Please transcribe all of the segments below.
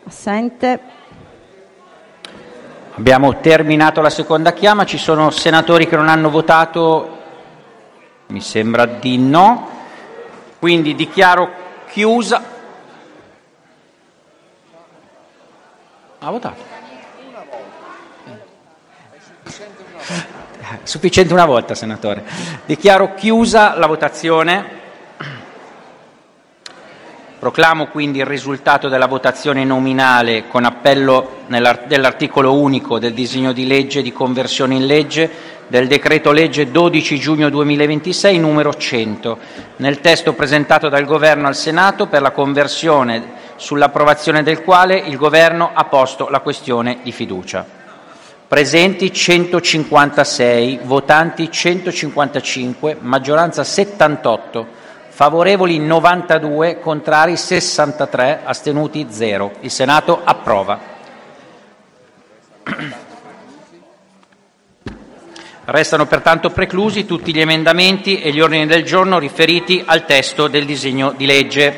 Assente. Abbiamo terminato la seconda chiama. Ci sono senatori che non hanno votato? Mi sembra di no. Quindi dichiaro chiusa. Ha votato? Sufficiente una volta, senatore. Dichiaro chiusa la votazione. Proclamo quindi il risultato della votazione nominale con appello dell'articolo unico del disegno di legge di conversione in legge del decreto-legge 12 giugno 2026 numero 100, nel testo presentato dal Governo al Senato, per la conversione sull'approvazione del quale il Governo ha posto la questione di fiducia. Presenti 156, votanti 155, maggioranza 78. Favorevoli 92, contrari 63, astenuti 0. Il Senato approva. Restano pertanto preclusi tutti gli emendamenti e gli ordini del giorno riferiti al testo del disegno di legge.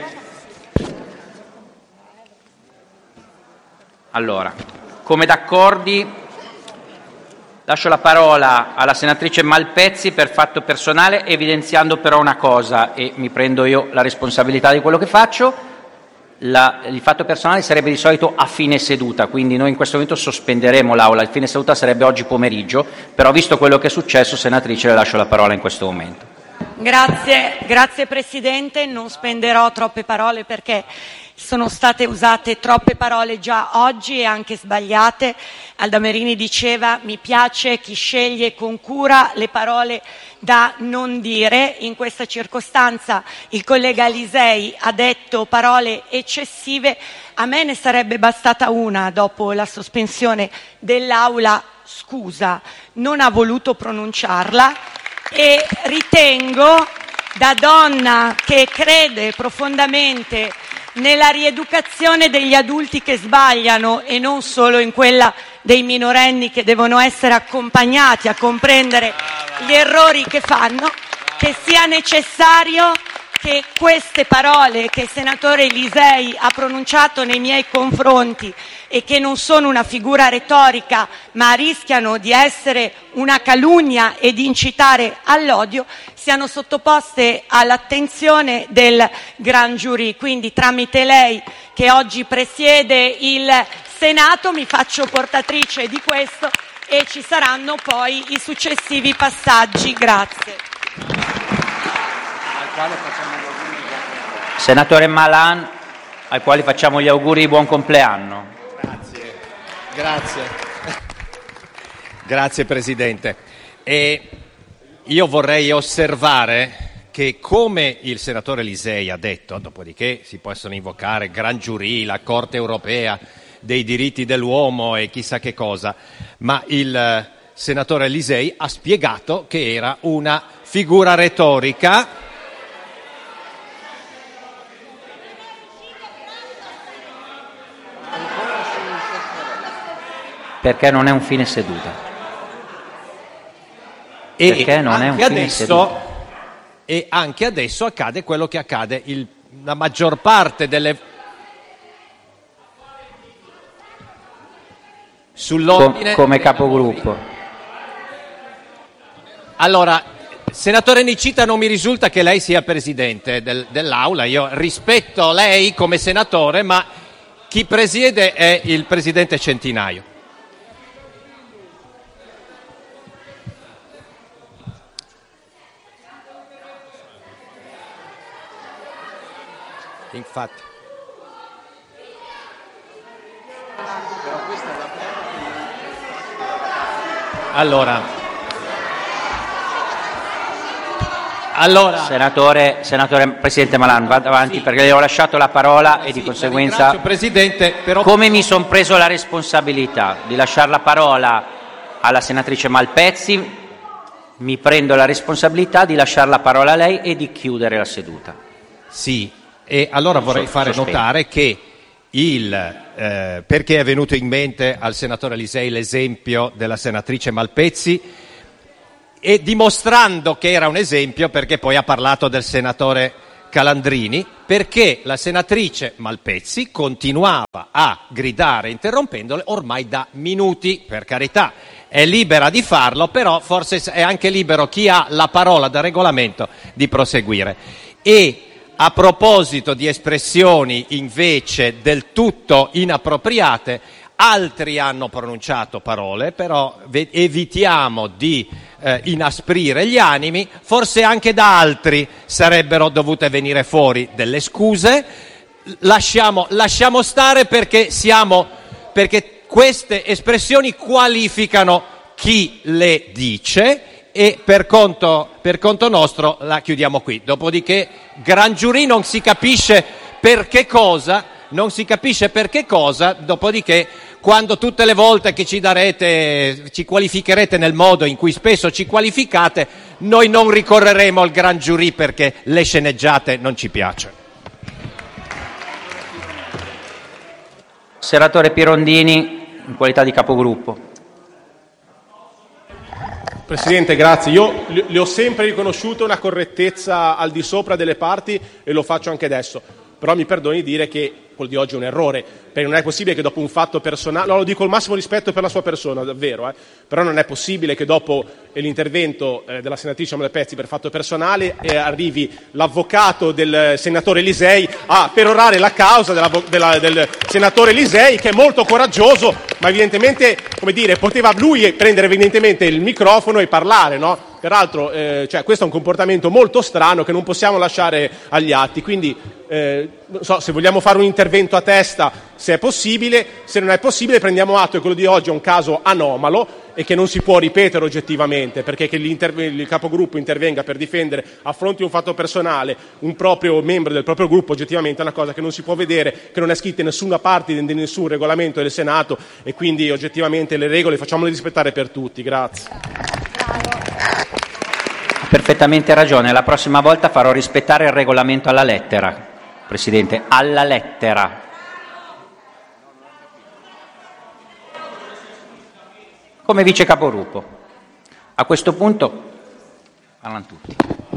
Allora, come d'accordi, lascio la parola alla senatrice Malpezzi per fatto personale, evidenziando però una cosa, e mi prendo io la responsabilità di quello che faccio. Il fatto personale sarebbe di solito a fine seduta, quindi noi in questo momento sospenderemo l'Aula. Il fine seduta sarebbe oggi pomeriggio, però visto quello che è successo, senatrice, le lascio la parola in questo momento. Grazie Presidente, non spenderò troppe parole perché sono state usate troppe parole già oggi e anche sbagliate. Alda Merini diceva: mi piace chi sceglie con cura le parole da non dire. In questa circostanza il collega Lisei ha detto parole eccessive, a me ne sarebbe bastata una dopo la sospensione dell'Aula: scusa, non ha voluto pronunciarla. E ritengo, da donna che crede profondamente nella rieducazione degli adulti che sbagliano e non solo in quella dei minorenni che devono essere accompagnati a comprendere gli errori che fanno, che sia necessario che queste parole che il senatore Lisei ha pronunciato nei miei confronti e che non sono una figura retorica ma rischiano di essere una calunnia e di incitare all'odio siano sottoposte all'attenzione del Gran Giurì. Quindi tramite lei, che oggi presiede il Senato, mi faccio portatrice di questo e ci saranno poi i successivi passaggi. Grazie. Senatore Malan, al quale facciamo gli auguri di buon compleanno. Grazie Presidente. E io vorrei osservare che, come il senatore Lisei ha detto, dopodiché si possono invocare Gran Giurì, la Corte Europea dei diritti dell'uomo e chissà che cosa, ma il senatore Lisei ha spiegato che era una figura retorica. Perché non è un fine seduta. Perché non è un fine seduta. E anche adesso accade quello che accade. La maggior parte delle... Sull'ordine... Come capogruppo. Allora, senatore Nicita, non mi risulta che lei sia presidente dell'Aula. Io rispetto lei come senatore, ma chi presiede è il presidente Centinaio. Infatti. Allora, senatore Presidente Malan, vada avanti, sì, perché le ho lasciato la parola e di conseguenza, Presidente, però... come mi sono preso la responsabilità di lasciare la parola alla senatrice Malpezzi, mi prendo la responsabilità di lasciare la parola a lei e di chiudere la seduta. Sì. E allora vorrei fare notare che perché è venuto in mente al senatore Lisei l'esempio della senatrice Malpezzi, e dimostrando che era un esempio, perché poi ha parlato del senatore Calandrini, perché la senatrice Malpezzi continuava a gridare interrompendole ormai da minuti. Per carità, è libera di farlo, però forse è anche libero chi ha la parola da regolamento di proseguire. E a proposito di espressioni invece del tutto inappropriate, altri hanno pronunciato parole, però evitiamo di inasprire gli animi. Forse anche da altri sarebbero dovute venire fuori delle scuse. Lasciamo stare, perché queste espressioni qualificano chi le dice, e per conto nostro la chiudiamo qui. Dopodiché, gran giurì non si capisce per che cosa, dopodiché quando tutte le volte che ci qualificherete nel modo in cui spesso ci qualificate, noi non ricorreremo al gran giurì, perché le sceneggiate non ci piacciono. Senatore Pirondini, in qualità di capogruppo. Presidente, grazie. Io le ho sempre riconosciuto una correttezza al di sopra delle parti e lo faccio anche adesso. Però mi perdoni dire che quello di oggi è un errore, perché non è possibile che dopo un fatto personale, no, lo dico il massimo rispetto per la sua persona, davvero, però non è possibile che dopo l'intervento della senatrice Malpezzi per fatto personale arrivi l'avvocato del senatore Lisei a perorare la causa del senatore Lisei, che è molto coraggioso, ma evidentemente, come dire, poteva lui prendere evidentemente il microfono e parlare, no? Peraltro, questo è un comportamento molto strano che non possiamo lasciare agli atti, quindi non so se vogliamo fare un intervento a testa, se è possibile. Se non è possibile, prendiamo atto che quello di oggi è un caso anomalo e che non si può ripetere oggettivamente, perché che il capogruppo intervenga per difendere a fronte di un fatto personale un proprio membro del proprio gruppo oggettivamente è una cosa che non si può vedere, che non è scritta in nessuna parte di nessun regolamento del Senato, e quindi oggettivamente le regole facciamole rispettare per tutti. Grazie. Ha perfettamente ragione, la prossima volta farò rispettare il regolamento alla lettera, Presidente, alla lettera. Come vice capogruppo. A questo punto parlano tutti.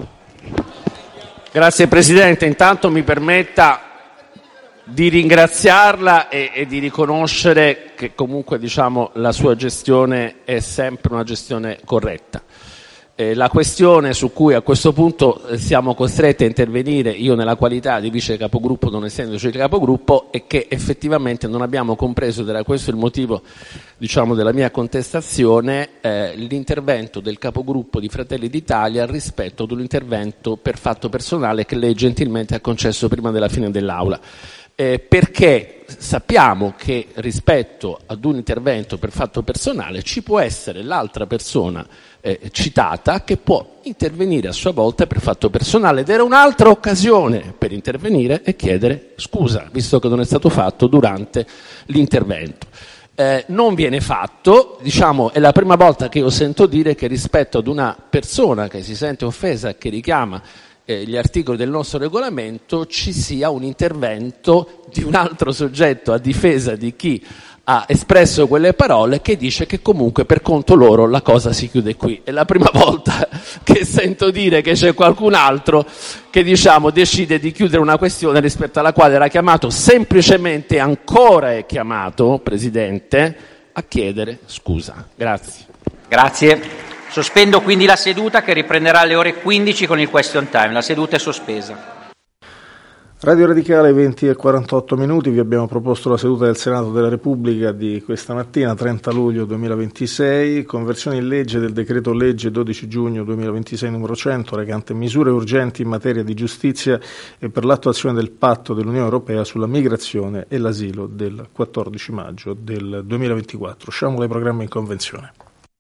Grazie Presidente, intanto mi permetta di ringraziarla e di riconoscere che comunque la sua gestione è sempre una gestione corretta. La questione su cui a questo punto siamo costretti a intervenire, io nella qualità di vice capogruppo, non essendoci capogruppo, è che effettivamente non abbiamo compreso, ed era questo il motivo della mia contestazione, l'intervento del capogruppo di Fratelli d'Italia rispetto ad un intervento per fatto personale che lei gentilmente ha concesso prima della fine dell'Aula. Perché sappiamo che rispetto ad un intervento per fatto personale ci può essere l'altra persona citata che può intervenire a sua volta per fatto personale, ed era un'altra occasione per intervenire e chiedere scusa, visto che non è stato fatto durante l'intervento. Non viene fatto, è la prima volta che io sento dire che rispetto ad una persona che si sente offesa e che richiama gli articoli del nostro regolamento ci sia un intervento di un altro soggetto a difesa di chi ha espresso quelle parole, che dice che comunque per conto loro la cosa si chiude qui. È la prima volta che sento dire che c'è qualcun altro che decide di chiudere una questione rispetto alla quale era chiamato, semplicemente ancora è chiamato, Presidente, a chiedere scusa. Grazie. Grazie. Sospendo quindi la seduta, che riprenderà alle ore 15 con il question time. La seduta è sospesa. Radio Radicale, 20:48. Vi abbiamo proposto la seduta del Senato della Repubblica di questa mattina, 30 luglio 2026, conversione in legge del decreto legge 12 giugno 2026 numero 100, recante misure urgenti in materia di giustizia e per l'attuazione del patto dell'Unione Europea sulla migrazione e l'asilo del 14 maggio del 2024. Sciamolo ai programmi in convenzione.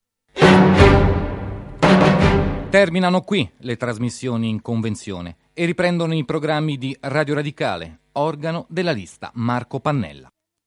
Terminano qui le trasmissioni in convenzione e riprendono i programmi di Radio Radicale, organo della lista Marco Pannella.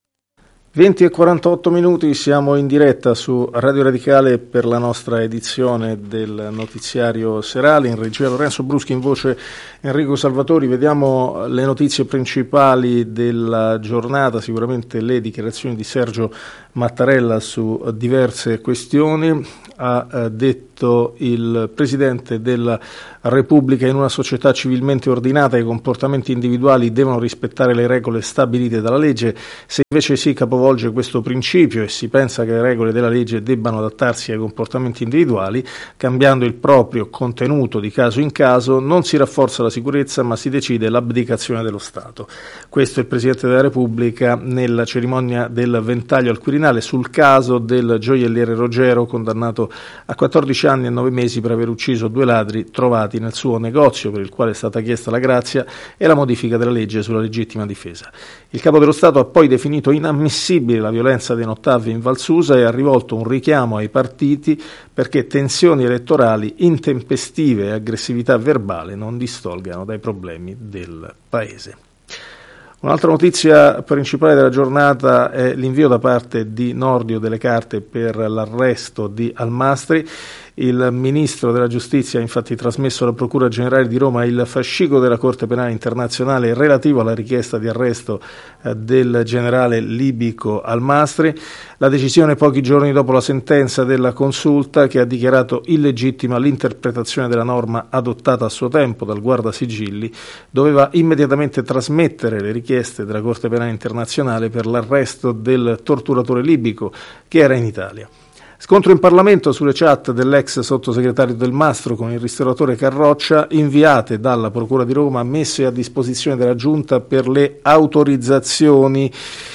20:48, siamo in diretta su Radio Radicale per la nostra edizione del notiziario serale. In regia Lorenzo Bruschi, in voce Enrico Salvatori. Vediamo le notizie principali della giornata, sicuramente le dichiarazioni di Sergio Mattarella su diverse questioni. Ha detto detto il Presidente della Repubblica: in una società civilmente ordinata i comportamenti individuali devono rispettare le regole stabilite dalla legge. Se invece si capovolge questo principio e si pensa che le regole della legge debbano adattarsi ai comportamenti individuali, cambiando il proprio contenuto di caso in caso, non si rafforza la sicurezza ma si decide l'abdicazione dello Stato. Questo è il Presidente della Repubblica nella cerimonia del Ventaglio al Quirinale sul caso del gioielliere Rogero, condannato a 14 anni e 9 mesi per aver ucciso 2 ladri trovati nel suo negozio, per il quale è stata chiesta la grazia e la modifica della legge sulla legittima difesa. Il Capo dello Stato ha poi definito inammissibile la violenza dei Nottavi in Val Susa e ha rivolto un richiamo ai partiti perché tensioni elettorali intempestive e aggressività verbale non distolgano dai problemi del Paese. Un'altra notizia principale della giornata è l'invio da parte di Nordio delle carte per l'arresto di Almastri. Il Ministro della Giustizia ha infatti trasmesso alla Procura Generale di Roma il fascicolo della Corte Penale Internazionale relativo alla richiesta di arresto del generale libico Almastri. La decisione pochi giorni dopo la sentenza della Consulta, che ha dichiarato illegittima l'interpretazione della norma adottata a suo tempo dal Guardasigilli, doveva immediatamente trasmettere le richieste della Corte Penale Internazionale per l'arresto del torturatore libico che era in Italia. Scontro in Parlamento sulle chat dell'ex sottosegretario Del Mastro con il ristoratore Carroccia, inviate dalla Procura di Roma, messe a disposizione della Giunta per le autorizzazioni.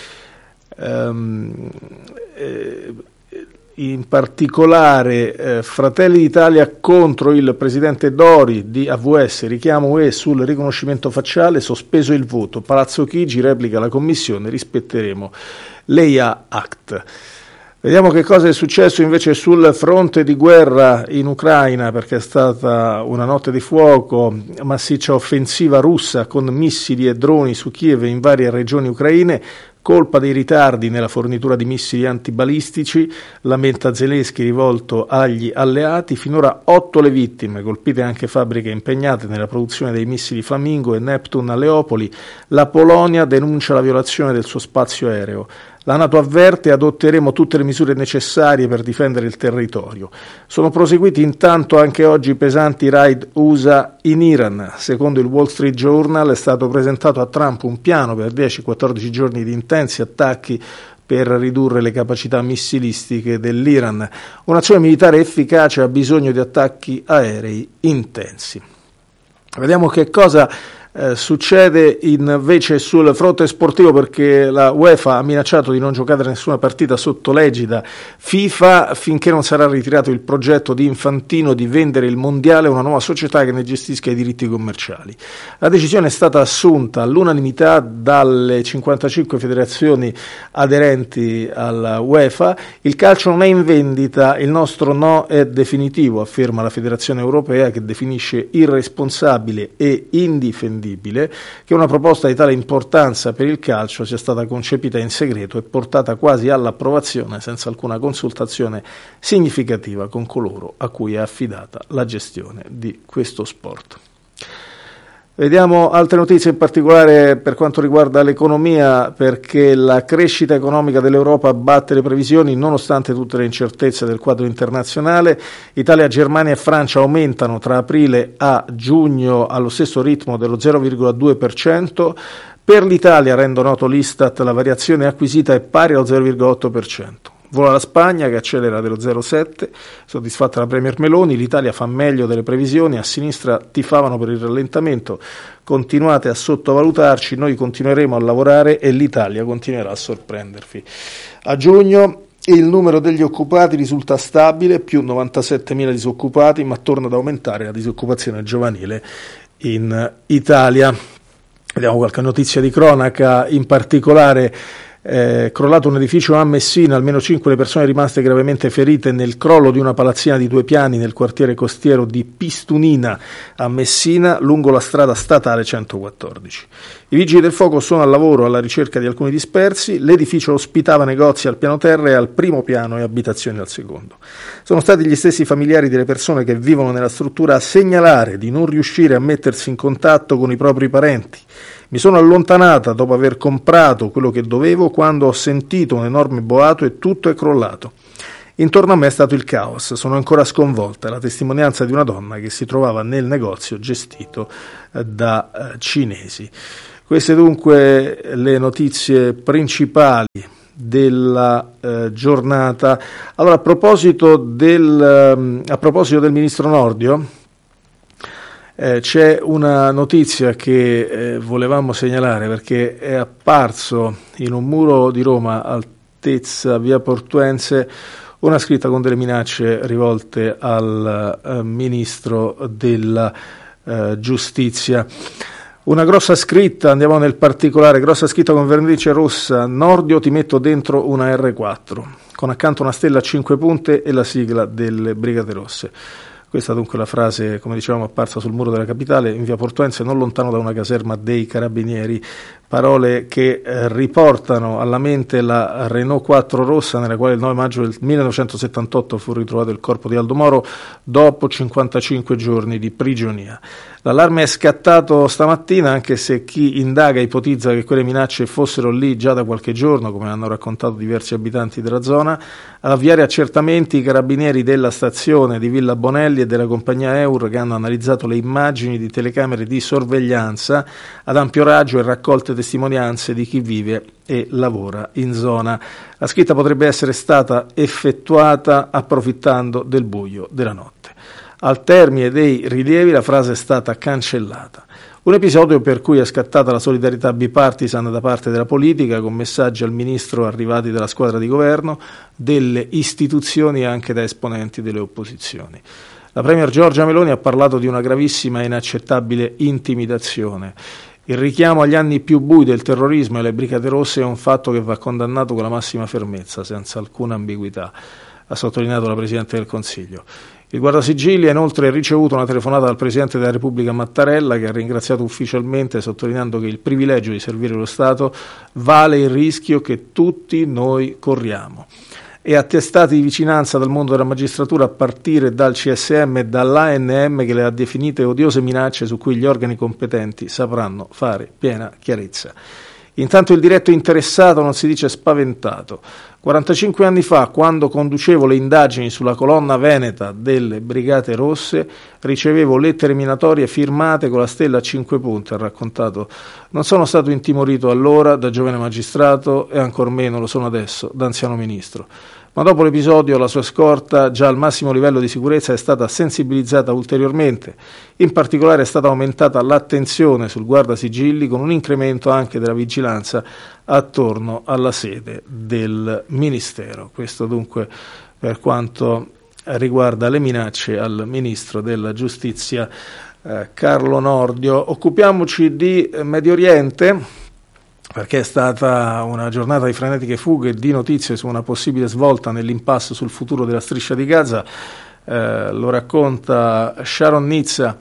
In particolare Fratelli d'Italia contro il presidente Dori di AVS, richiamo UE sul riconoscimento facciale, sospeso il voto. Palazzo Chigi replica la Commissione, rispetteremo l'EIA Act. Vediamo che cosa è successo invece sul fronte di guerra in Ucraina, perché è stata una notte di fuoco, massiccia offensiva russa con missili e droni su Kiev e in varie regioni ucraine, colpa dei ritardi nella fornitura di missili antibalistici, lamenta Zelensky rivolto agli alleati, finora 8 le vittime, colpite anche fabbriche impegnate nella produzione dei missili Flamingo e Neptune a Leopoli, la Polonia denuncia la violazione del suo spazio aereo. La NATO avverte: adotteremo tutte le misure necessarie per difendere il territorio. Sono proseguiti intanto anche oggi pesanti raid USA in Iran. Secondo il Wall Street Journal è stato presentato a Trump un piano per 10-14 giorni di intensi attacchi per ridurre le capacità missilistiche dell'Iran. Un'azione militare efficace ha bisogno di attacchi aerei intensi. Vediamo che cosa succede invece sul fronte sportivo, perché la UEFA ha minacciato di non giocare nessuna partita sotto l'egida FIFA finché non sarà ritirato il progetto di Infantino di vendere il mondiale a una nuova società che ne gestisca i diritti commerciali. La decisione è stata assunta all'unanimità dalle 55 federazioni aderenti alla UEFA. Il calcio non è in vendita, il nostro no è definitivo, afferma la Federazione Europea, che definisce irresponsabile e indifendibile che una proposta di tale importanza per il calcio sia stata concepita in segreto e portata quasi all'approvazione senza alcuna consultazione significativa con coloro a cui è affidata la gestione di questo sport. Vediamo altre notizie, in particolare per quanto riguarda l'economia, perché la crescita economica dell'Europa batte le previsioni nonostante tutte le incertezze del quadro internazionale. Italia, Germania e Francia aumentano tra aprile a giugno allo stesso ritmo dello 0,2%. Per l'Italia, rendo noto l'Istat, la variazione acquisita è pari allo 0,8%. Vola la Spagna che accelera dello 0,7, soddisfatta la Premier Meloni. L'Italia fa meglio delle previsioni, a sinistra tifavano per il rallentamento, continuate a sottovalutarci, noi continueremo a lavorare e l'Italia continuerà a sorprendervi. A giugno il numero degli occupati risulta stabile, più 97.000 disoccupati, ma torna ad aumentare la disoccupazione giovanile in Italia. Vediamo qualche notizia di cronaca, in particolare crollato un edificio a Messina, almeno 5 le persone rimaste gravemente ferite nel crollo di una palazzina di 2 piani nel quartiere costiero di Pistunina a Messina, lungo la strada statale 114. I vigili del fuoco sono al lavoro alla ricerca di alcuni dispersi. L'edificio ospitava negozi al piano terra e al primo piano e abitazioni al secondo. Sono stati gli stessi familiari delle persone che vivono nella struttura a segnalare di non riuscire a mettersi in contatto con i propri parenti. Mi sono allontanata dopo aver comprato quello che dovevo quando ho sentito un enorme boato e tutto è crollato. Intorno a me è stato il caos, sono ancora sconvolta, la testimonianza di una donna che si trovava nel negozio gestito da cinesi. Queste dunque le notizie principali della giornata. Allora, a proposito del ministro Nordio, c'è una notizia che volevamo segnalare, perché è apparso in un muro di Roma, altezza via Portuense, una scritta con delle minacce rivolte al ministro della giustizia. Una grossa scritta, andiamo nel particolare, grossa scritta con vernice rossa: Nordio, ti metto dentro una R4, con accanto una stella a 5 punte e la sigla delle Brigate Rosse. Questa dunque la frase, come dicevamo, apparsa sul muro della capitale, in via Portuense, non lontano da una caserma dei Carabinieri. Parole che riportano alla mente la Renault 4 rossa, nella quale il 9 maggio del 1978 fu ritrovato il corpo di Aldo Moro dopo 55 giorni di prigionia. L'allarme è scattato stamattina, anche se chi indaga ipotizza che quelle minacce fossero lì già da qualche giorno, come hanno raccontato diversi abitanti della zona. Ad avviare accertamenti i carabinieri della stazione di Villa Bonelli e della compagnia Eur, che hanno analizzato le immagini di telecamere di sorveglianza ad ampio raggio e raccolte testimonianze di chi vive e lavora in zona. La scritta potrebbe essere stata effettuata approfittando del buio della notte. Al termine dei rilievi la frase è stata cancellata. Un episodio per cui è scattata la solidarietà bipartisan da parte della politica, con messaggi al ministro arrivati dalla squadra di governo, delle istituzioni e anche da esponenti delle opposizioni. La premier Giorgia Meloni ha parlato di una gravissima e inaccettabile intimidazione. Il richiamo agli anni più bui del terrorismo e alle Brigate Rosse è un fatto che va condannato con la massima fermezza, senza alcuna ambiguità, ha sottolineato la Presidente del Consiglio. Il Guardasigilli ha inoltre ricevuto una telefonata dal Presidente della Repubblica Mattarella, che ha ringraziato ufficialmente, sottolineando che il privilegio di servire lo Stato vale il rischio che tutti noi corriamo. E attestati di vicinanza dal mondo della magistratura, a partire dal CSM e dall'ANM, che le ha definite odiose minacce su cui gli organi competenti sapranno fare piena chiarezza. Intanto il diretto interessato non si dice spaventato. 45 anni fa, quando conducevo le indagini sulla colonna veneta delle Brigate Rosse, ricevevo lettere minatorie firmate con la stella a 5 punti, ha raccontato. Non sono stato intimorito allora da giovane magistrato e ancor meno lo sono adesso da anziano ministro. Ma dopo l'episodio la sua scorta, già al massimo livello di sicurezza, è stata sensibilizzata ulteriormente. In particolare è stata aumentata l'attenzione sul Guardasigilli, con un incremento anche della vigilanza attorno alla sede del Ministero. Questo dunque per quanto riguarda le minacce al Ministro della Giustizia Carlo Nordio. Occupiamoci di Medio Oriente, perché è stata una giornata di frenetiche fughe di notizie su una possibile svolta nell'impasse sul futuro della striscia di Gaza. Lo racconta Sharon Nizza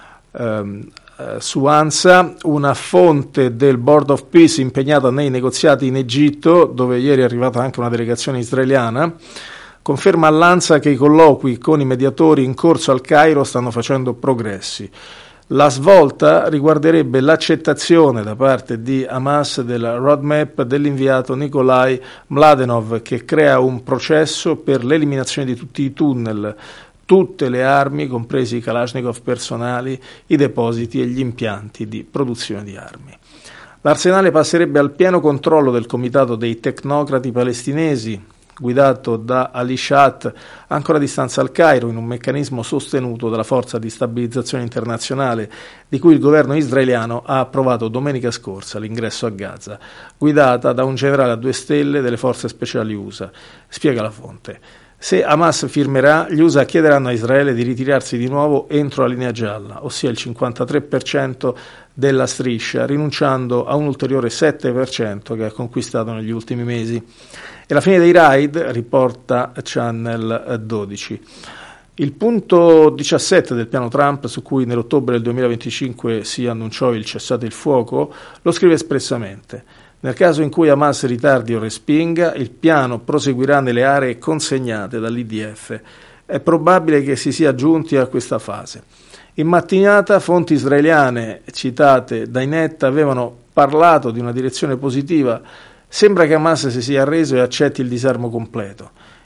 su ANSA, una fonte del Board of Peace impegnata nei negoziati in Egitto, dove ieri è arrivata anche una delegazione israeliana, conferma all'ANSA che i colloqui con i mediatori in corso al Cairo stanno facendo progressi. La svolta riguarderebbe l'accettazione da parte di Hamas della roadmap dell'inviato Nikolai Mladenov, che crea un processo per l'eliminazione di tutti i tunnel, tutte le armi, compresi i Kalashnikov personali, i depositi e gli impianti di produzione di armi. L'arsenale passerebbe al pieno controllo del Comitato dei Tecnocrati Palestinesi, guidato da Ali Shat, ancora a distanza al Cairo, in un meccanismo sostenuto dalla Forza di Stabilizzazione Internazionale, di cui il governo israeliano ha approvato domenica scorsa l'ingresso a Gaza, guidata da un generale a 2 stelle delle forze speciali USA. Spiega la fonte. Se Hamas firmerà, gli USA chiederanno a Israele di ritirarsi di nuovo entro la linea gialla, ossia il 53% della striscia, rinunciando a un ulteriore 7% che ha conquistato negli ultimi mesi. E la fine dei raid, riporta Channel 12. Il punto 17 del piano Trump, su cui nell'ottobre del 2025 si annunciò il cessate il fuoco, lo scrive espressamente. Nel caso in cui Hamas ritardi o respinga, il piano proseguirà nelle aree consegnate dall'IDF. È probabile che si sia giunti a questa fase. In mattinata, fonti israeliane citate da Ynet avevano parlato di una direzione positiva. Sembra che Hamas si sia arreso e accetti il disarmo completo.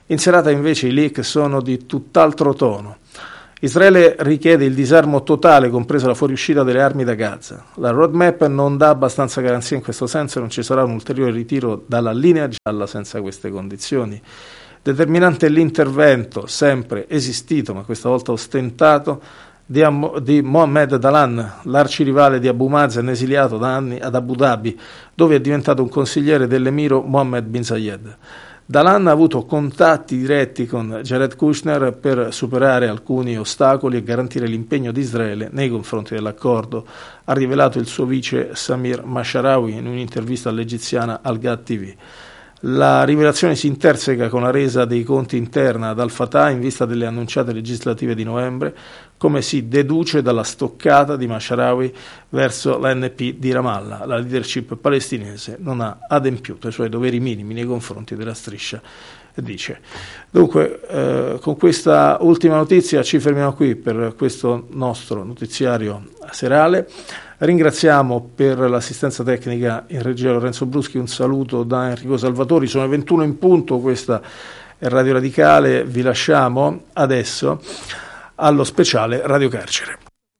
In serata invece i leak sono di tutt'altro tono. Israele richiede il disarmo totale, compresa la fuoriuscita delle armi da Gaza. La roadmap non dà abbastanza garanzia in questo senso e non ci sarà un ulteriore ritiro dalla linea gialla senza queste condizioni. Determinante è l'intervento, sempre esistito ma questa volta ostentato, di Mohammed Dalan, l'arcirivale di Abu Mazen esiliato da anni ad Abu Dhabi, dove è diventato un consigliere dell'emiro Mohammed bin Zayed. Dalan ha avuto contatti diretti con Jared Kushner per superare alcuni ostacoli e garantire l'impegno di Israele nei confronti dell'accordo, ha rivelato il suo vice Samir Masharawi in un'intervista all'egiziana Al Ghad TV. La rivelazione si interseca con la resa dei conti interna ad Al-Fatah in vista delle annunciate legislative di novembre, come si deduce dalla stoccata di Masharawi verso l'ANP di Ramallah. La leadership palestinese non ha adempiuto i suoi doveri minimi nei confronti della striscia, dice. Dunque, con questa ultima notizia ci fermiamo qui per questo nostro notiziario serale. Ringraziamo per l'assistenza tecnica in regia Lorenzo Bruschi, un saluto da Enrico Salvatori. Sono le 21 in punto, questa è Radio Radicale, vi lasciamo adesso allo speciale Radio Carcere.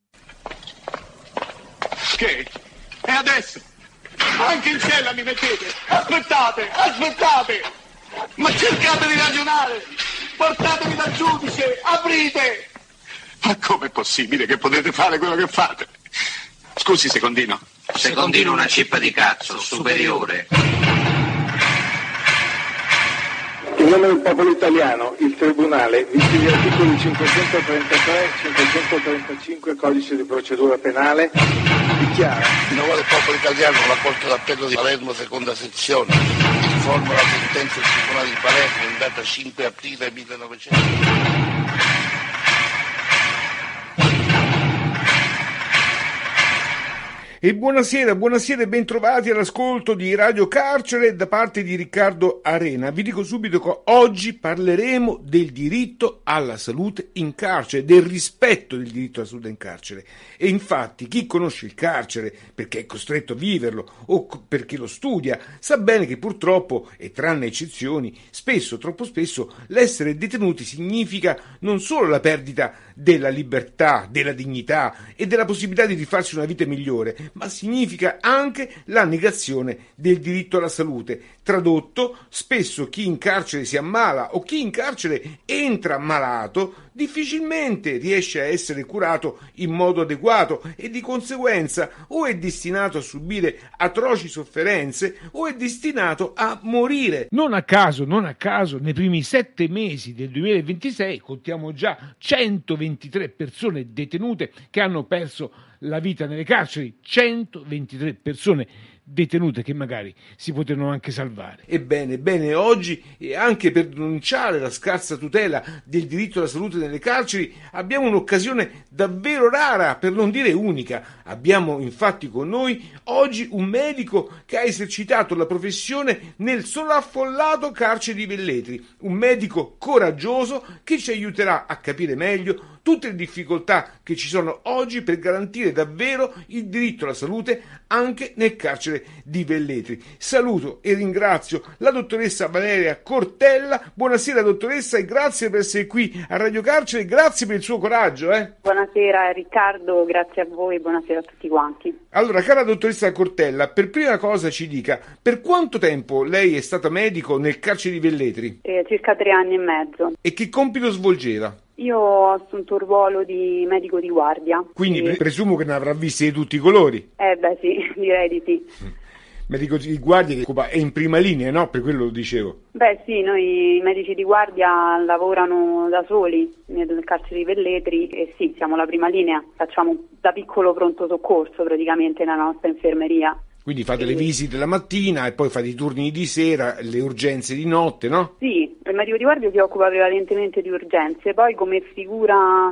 Che? E adesso? Anche in cella mi mettete? Aspettate! Ma cercate di ragionare! Portatemi dal giudice! Aprite! Ma com'è possibile che potete fare quello che fate? Scusi, Secondino. Secondino una cippa di cazzo, superiore. In nome del popolo italiano, il Tribunale, visti gli articoli 533 e 535 Codice di procedura penale, dichiara. In nome del popolo italiano, la Corte d'Appello di Palermo, seconda sezione, informa la sentenza del Tribunale di Palermo in data 5 aprile 1900. E buonasera e bentrovati all'ascolto di Radio Carcere da parte di Riccardo Arena. Vi dico subito che oggi parleremo del diritto alla salute in carcere, del rispetto del diritto alla salute in carcere. E infatti chi conosce il carcere perché è costretto a viverlo o perché lo studia sa bene che purtroppo, e tranne eccezioni, troppo spesso, l'essere detenuti significa non solo la perdita della libertà, della dignità e della possibilità di rifarsi una vita migliore, ma significa anche la negazione del diritto alla salute. Tradotto, spesso chi in carcere si ammala o chi in carcere entra malato difficilmente riesce a essere curato in modo adeguato e di conseguenza o è destinato a subire atroci sofferenze o è destinato a morire. Non a caso, nei primi 7 mesi del 2026 contiamo già 123 persone detenute che hanno perso la vita nelle carceri, 123 persone detenute che magari si potevano anche salvare. Ebbene, oggi, e anche per denunciare la scarsa tutela del diritto alla salute nelle carceri, abbiamo un'occasione davvero rara, per non dire unica. Abbiamo infatti con noi oggi un medico che ha esercitato la professione nel sovraffollato carcere di Velletri, un medico coraggioso che ci aiuterà a capire meglio tutte le difficoltà che ci sono oggi per garantire davvero il diritto alla salute anche nel carcere di Velletri. Saluto e ringrazio la dottoressa Valeria Cortella. Buonasera dottoressa e grazie per essere qui a Radio Carcere, grazie per il suo coraggio. Buonasera Riccardo, grazie a voi, buonasera a tutti quanti. Allora, cara dottoressa Cortella, per prima cosa ci dica, per quanto tempo lei è stata medico nel carcere di Velletri? Circa 3 anni e mezzo. E che compito svolgeva? Io ho assunto il ruolo di medico di guardia. Quindi presumo che ne avrà visti di tutti i colori. Sì, direi di sì. Medico di guardia che è in prima linea, no? Per quello lo dicevo. Sì, noi medici di guardia lavorano da soli nel carcere di Velletri e sì, siamo la prima linea, facciamo da piccolo pronto soccorso praticamente nella nostra infermeria. Quindi fate le visite la mattina e poi fate i turni di sera, le urgenze di notte, no? Sì, il medico di guardia si occupa prevalentemente di urgenze, poi come figura,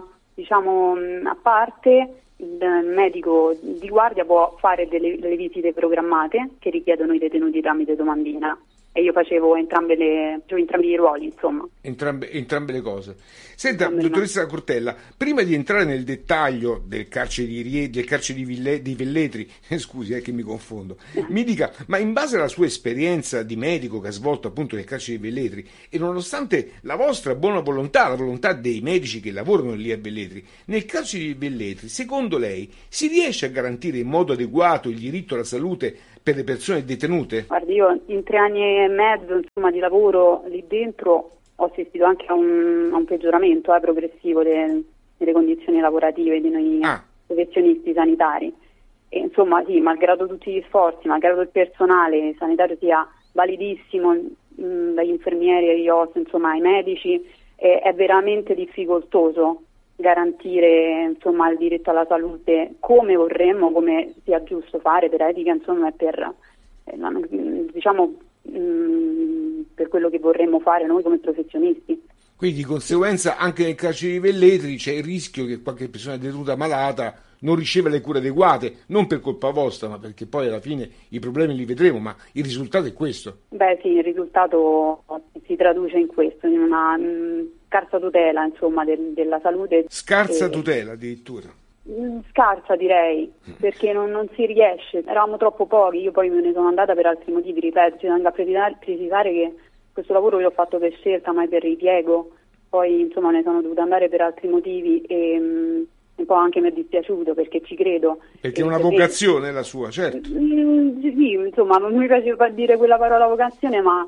a parte, il medico di guardia può fare delle visite programmate che richiedono i detenuti tramite domandina. e io facevo entrambi i ruoli, insomma. Entrambe le cose. Senta, dottoressa Cortella, prima di entrare nel dettaglio del carcere di Velletri, scusi che mi confondo, mi dica, ma in base alla sua esperienza di medico che ha svolto appunto nel carcere di Velletri, e nonostante la vostra buona volontà, la volontà dei medici che lavorano lì a Velletri, nel carcere di Velletri, secondo lei, si riesce a garantire in modo adeguato il diritto alla salute per le persone detenute? Guardi, io in 3 anni e mezzo insomma, di lavoro lì dentro ho assistito anche a un peggioramento progressivo delle condizioni lavorative di noi professionisti sanitari. E, insomma, sì, malgrado tutti gli sforzi, malgrado il personale sanitario sia validissimo, dagli infermieri agli OS, insomma, ai medici, è veramente difficoltoso garantire insomma il diritto alla salute come vorremmo, come sia giusto fare per etica, insomma, e per diciamo per quello che vorremmo fare noi come professionisti. Quindi di conseguenza anche nel carcere di Velletri c'è il rischio che qualche persona detenuta malata non riceva le cure adeguate, non per colpa vostra, ma perché poi alla fine i problemi li vedremo, ma il risultato è questo. Beh sì, il risultato si traduce in questo, in una scarsa tutela insomma della salute. Scarsa tutela addirittura? Scarsa direi, perché non si riesce, eravamo troppo pochi, io poi me ne sono andata per altri motivi, ripeto, ci tengo a precisare che questo lavoro l'ho fatto per scelta, mai per ripiego, poi insomma ne sono dovuta andare per altri motivi e un po' anche mi è dispiaciuto perché ci credo. Perché è una vocazione la sua, certo. Sì, insomma non mi piace dire quella parola vocazione, ma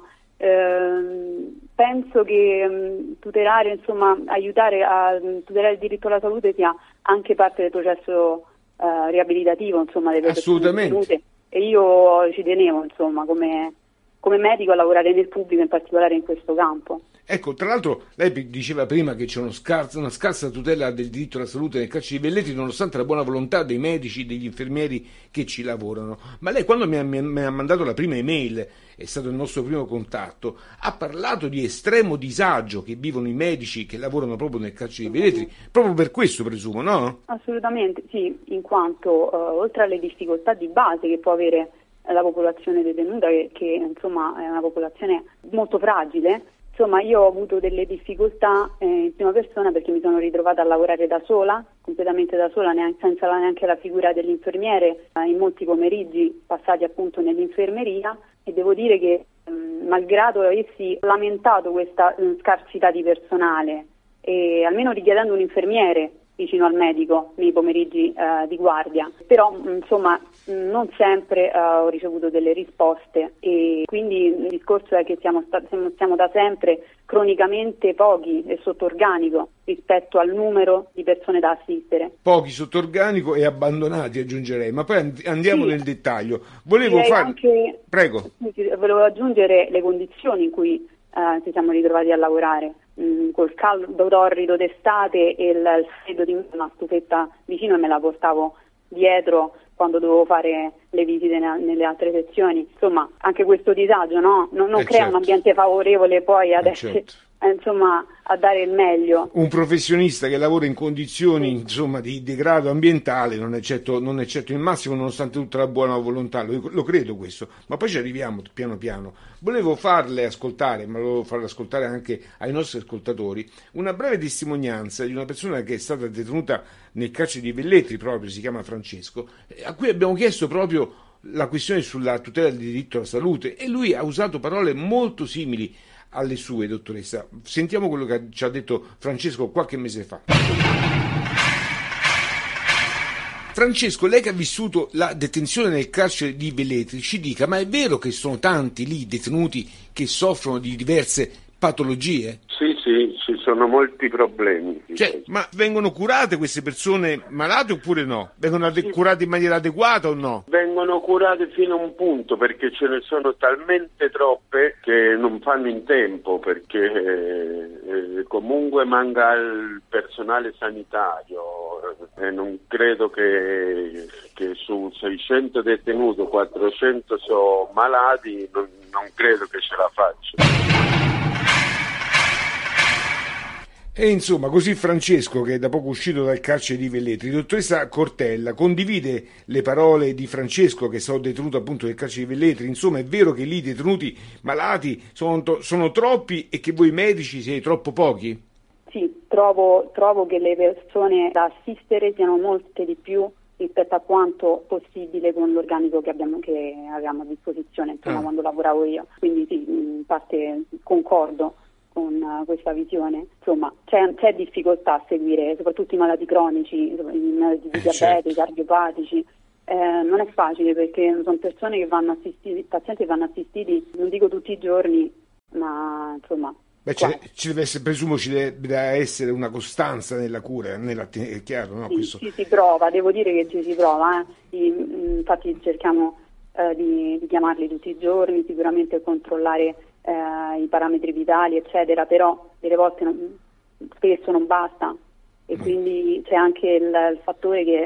penso che tutelare, insomma, aiutare a tutelare il diritto alla salute sia anche parte del processo riabilitativo, insomma, delle persone detenute. E io ci tenevo, insomma, come medico a lavorare nel pubblico, in particolare in questo campo. Ecco, tra l'altro lei diceva prima che c'è una scarsa tutela del diritto alla salute nel carcere di Velletri, nonostante la buona volontà dei medici, degli infermieri che ci lavorano. Ma lei, quando mi ha mandato la prima email, è stato il nostro primo contatto, ha parlato di estremo disagio che vivono i medici che lavorano proprio nel carcere di Velletri, proprio per questo presumo, no? Assolutamente, sì, in quanto oltre alle difficoltà di base che può avere la popolazione detenuta, che insomma è una popolazione molto fragile, insomma io ho avuto delle difficoltà in prima persona perché mi sono ritrovata a lavorare da sola, completamente da sola, senza neanche la figura dell'infermiere, in molti pomeriggi passati appunto nell'infermeria, e devo dire che malgrado avessi lamentato questa scarsità di personale e almeno richiedendo un infermiere vicino al medico nei pomeriggi di guardia, però insomma non sempre ho ricevuto delle risposte, e quindi il discorso è che siamo da sempre cronicamente pochi e sotto organico rispetto al numero di persone da assistere. Pochi sotto organico e abbandonati, aggiungerei, ma poi andiamo nel dettaglio. Volevo aggiungere le condizioni in cui ci siamo ritrovati a lavorare. Col caldo torrido d'estate e il freddo di una stufetta vicino, e me la portavo dietro quando dovevo fare le visite nelle altre sezioni. Insomma, anche questo disagio, no? Non crea un ambiente favorevole poi adesso, insomma, a dare il meglio. Un professionista che lavora in condizioni insomma di degrado ambientale non è certo il massimo, nonostante tutta la buona volontà, lo credo questo, ma poi ci arriviamo piano piano. Volevo farle ascoltare, ma volevo farle ascoltare anche ai nostri ascoltatori, una breve testimonianza di una persona che è stata detenuta nel carcere di Velletri, proprio, si chiama Francesco, a cui abbiamo chiesto proprio la questione sulla tutela del diritto alla salute, e lui ha usato parole molto simili alle sue, dottoressa. Sentiamo quello che ci ha detto Francesco qualche mese fa. Francesco, lei che ha vissuto la detenzione nel carcere di Velletri, ci dica, ma è vero che sono tanti lì detenuti che soffrono di diverse patologie? Sì, ci sono molti problemi. Cioè, ma vengono curate queste persone malate oppure no? Vengono curate in maniera adeguata o no? Vengono curate fino a un punto, perché ce ne sono talmente troppe che non fanno in tempo, perché comunque manca il personale sanitario, e non credo che su 600 detenuti 400 sono malati, non credo che ce la faccia. E insomma, così Francesco, che è da poco uscito dal carcere di Velletri, dottoressa Cortella, condivide le parole di Francesco, che è stato detenuto appunto nel carcere di Velletri. Insomma, è vero che lì i detenuti malati sono troppi e che voi medici siete troppo pochi? Sì, trovo che le persone da assistere siano molte di più rispetto a quanto possibile con l'organico che avevamo a disposizione, insomma, quando lavoravo io. Quindi sì, in parte concordo con questa visione. Insomma, c'è difficoltà a seguire, soprattutto i malati cronici, i malati di diabete, i cardiopatici. Non è facile perché sono persone che vanno assistiti, pazienti che vanno assistiti, non dico tutti i giorni, ma insomma. Beh, ci deve essere, presumo ci deve essere una costanza nella cura, è chiaro, no? Sì, ci si prova, devo dire che ci si prova, infatti cerchiamo di chiamarli tutti i giorni, sicuramente controllare i parametri vitali, eccetera, però delle volte spesso non basta e quindi c'è anche il fattore che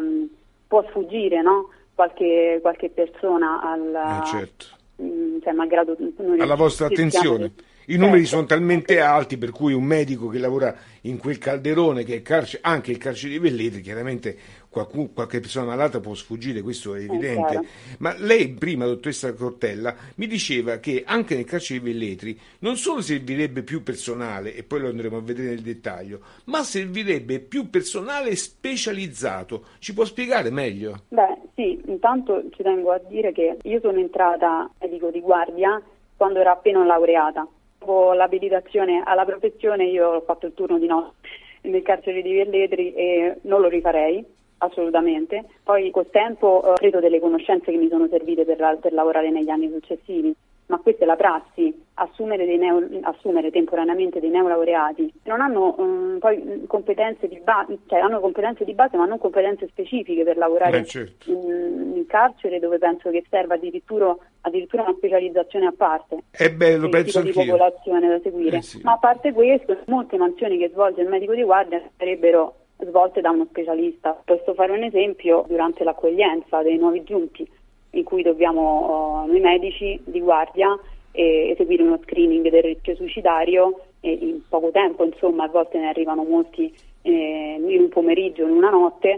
può sfuggire, no? Qualche persona certo. Cioè, malgrado noi alla vostra attenzione. I numeri sono talmente alti per cui un medico che lavora in quel calderone che è anche il carcere di Velletri, chiaramente qualche persona malata può sfuggire, questo è evidente. Ma lei prima, dottoressa Cortella, mi diceva che anche nel carcere di Velletri non solo servirebbe più personale, e poi lo andremo a vedere nel dettaglio, ma servirebbe più personale specializzato. Ci può spiegare meglio? Beh, sì, intanto ci tengo a dire che io sono entrata medico di guardia quando ero appena laureata. Dopo l'abilitazione alla professione io ho fatto il turno di notte nel carcere di Velletri e non lo rifarei assolutamente. Poi col tempo ho preso delle conoscenze che mi sono servite per lavorare negli anni successivi, ma questa è la prassi, assumere temporaneamente dei neolaureati che non hanno poi competenze di base, cioè hanno competenze di base ma non competenze specifiche per lavorare certo. in carcere, dove penso che serva addirittura una specializzazione a parte. È bello, penso anch'io. Di popolazione da seguire. Sì. Ma a parte questo, molte mansioni che svolge il medico di guardia sarebbero svolte da uno specialista. Posso fare un esempio: durante l'accoglienza dei nuovi giunti, in cui dobbiamo noi medici di guardia eseguire uno screening del rischio suicidario e in poco tempo, insomma, a volte ne arrivano molti in un pomeriggio, in una notte,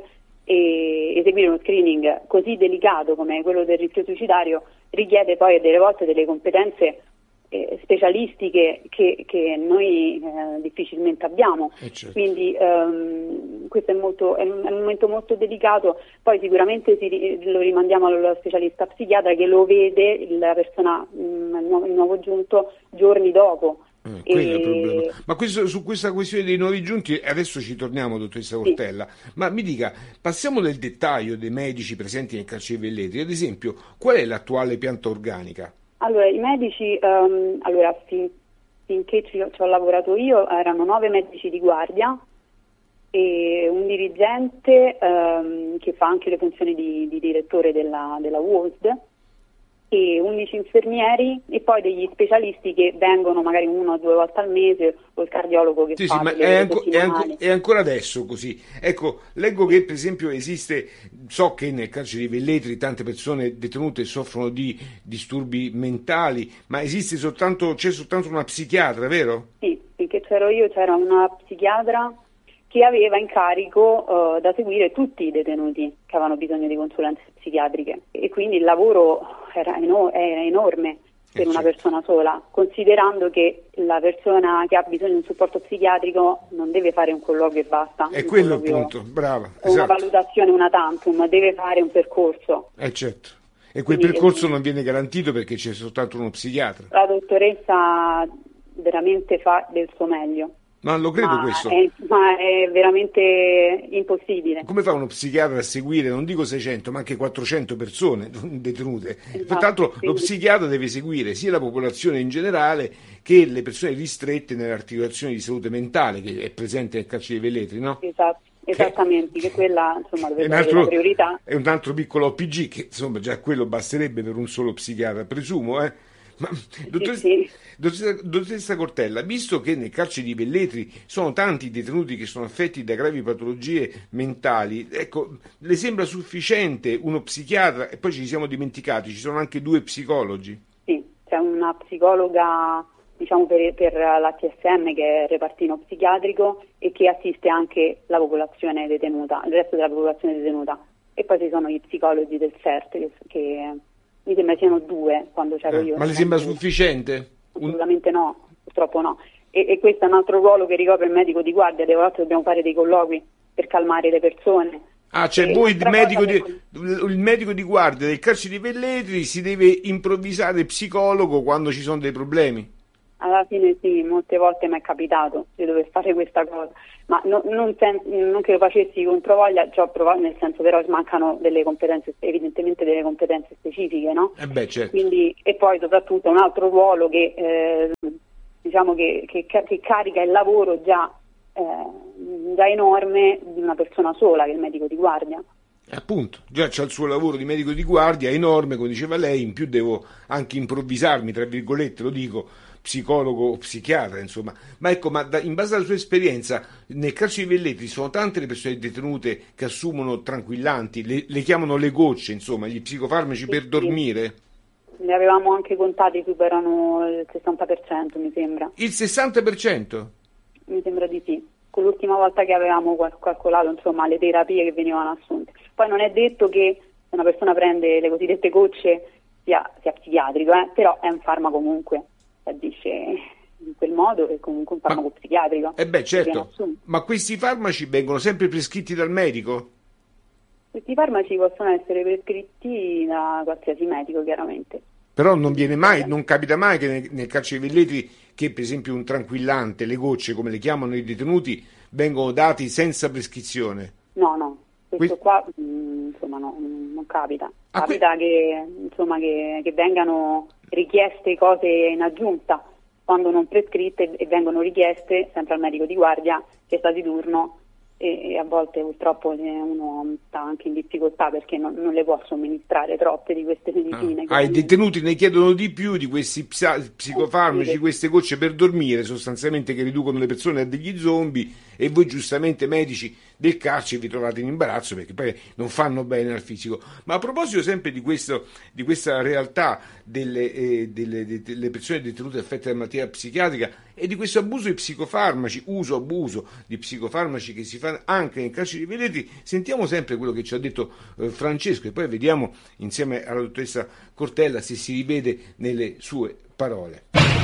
e eseguire uno screening così delicato come quello del rischio suicidario richiede poi delle volte delle competenze specialistiche che noi difficilmente abbiamo. Certo. Quindi questo è un momento molto delicato. Poi sicuramente lo rimandiamo allo specialista psichiatra che lo vede la persona, il nuovo giunto, giorni dopo. Quello è il problema. Ma su questa questione dei nuovi giunti adesso ci torniamo, dottoressa Cortella. Sì. Ma mi dica, passiamo nel dettaglio dei medici presenti nel carcere di Velletri. Ad esempio, qual è l'attuale pianta organica? Allora, i medici, finché ci ho lavorato io, erano 9 medici di guardia e un dirigente che fa anche le funzioni di direttore della UOSD, e 11 infermieri e poi degli specialisti che vengono magari 1 o 2 volte al mese, o il cardiologo che fa ma è ancora adesso così. Ecco, leggo che per esempio so che nel carcere di Velletri tante persone detenute soffrono di disturbi mentali, ma c'è soltanto una psichiatra, vero? Sì, finché c'ero io c'era una psichiatra che aveva in carico da seguire tutti i detenuti che avevano bisogno di consulenze psichiatriche, e quindi il lavoro era enorme per una persona sola, considerando che la persona che ha bisogno di un supporto psichiatrico non deve fare un colloquio e basta. È quello il punto, brava. Una valutazione una tantum, deve fare un percorso. Certo. E quel percorso non viene garantito perché c'è soltanto uno psichiatra. La dottoressa veramente fa del suo meglio. Ma lo credo questo. Ma è veramente impossibile. Come fa uno psichiatra a seguire, non dico 600, ma anche 400 persone detenute? Pertanto lo psichiatra deve seguire sia la popolazione in generale che le persone ristrette nell'articolazione di salute mentale che è presente nel carcere di Velletri, no? Esatto. Esattamente, che quella insomma dovrebbe essere la priorità. È un altro piccolo OPG che insomma già quello basterebbe per un solo psichiatra, presumo, Ma, dottoressa Cortella, visto che nel carcere di Velletri sono tanti detenuti che sono affetti da gravi patologie mentali, ecco, le sembra sufficiente uno psichiatra? E poi ci siamo dimenticati, ci sono anche 2 psicologi. Sì, c'è una psicologa diciamo per l'ATSM, che è il repartino psichiatrico, e che assiste anche la popolazione detenuta, il resto della popolazione detenuta. E poi ci sono gli psicologi del CERT, che mi sembra siano 2 quando c'ero io. Ma le sembra sufficiente? Assolutamente no, purtroppo no. E questo è un altro ruolo che ricopre il medico di guardia. Delle volte dobbiamo fare dei colloqui per calmare le persone. Cioè voi il medico di guardia del carcere di Velletri si deve improvvisare psicologo quando ci sono dei problemi? Alla fine sì, molte volte mi è capitato di dover fare questa cosa, ma non che lo facessi contro voglia, ci ho provato, nel senso, però mancano delle competenze, evidentemente delle competenze specifiche, no? Certo. Quindi, e poi soprattutto un altro ruolo che diciamo che carica il lavoro già enorme di una persona sola, che è il medico di guardia. Appunto, già c'ha il suo lavoro di medico di guardia enorme, come diceva lei, in più devo anche improvvisarmi, tra virgolette, lo dico, psicologo o psichiatra, insomma. Ma ecco, in base alla sua esperienza, nel carcere di Velletri sono tante le persone detenute che assumono tranquillanti, le chiamano le gocce, insomma, gli psicofarmaci per dormire? Ne avevamo anche contati, superano il 60%, mi sembra. Il 60%? Mi sembra di sì. Con l'ultima volta che avevamo calcolato, insomma, le terapie che venivano assunte. Poi non è detto che se una persona prende le cosiddette gocce sia psichiatrico, però è un farmaco comunque, agisce in quel modo, è comunque un farmaco psichiatrico. Certo, ma questi farmaci vengono sempre prescritti dal medico? Questi farmaci possono essere prescritti da qualsiasi medico, chiaramente. Però non capita mai che nel carcere di Velletri che per esempio un tranquillante, le gocce, come le chiamano i detenuti, vengono dati senza prescrizione? No, questo qua insomma non capita. Capita che vengano richieste cose in aggiunta, quando non prescritte, e vengono richieste sempre al medico di guardia che sta di turno, e a volte purtroppo uno sta anche in difficoltà perché non le può somministrare troppe di queste medicine. I detenuti ne chiedono di più di questi psicofarmaci, queste gocce per dormire, sostanzialmente, che riducono le persone a degli zombie, e voi giustamente medici del carcere vi trovate in imbarazzo perché poi non fanno bene al fisico. Ma a proposito sempre di questa realtà delle persone detenute affette da malattia psichiatrica e di questo abuso di psicofarmaci, abuso di psicofarmaci che si fa anche nel carcere di Velletri, sentiamo sempre quello che ci ha detto Francesco, e poi vediamo insieme alla dottoressa Cortella se si rivede nelle sue parole.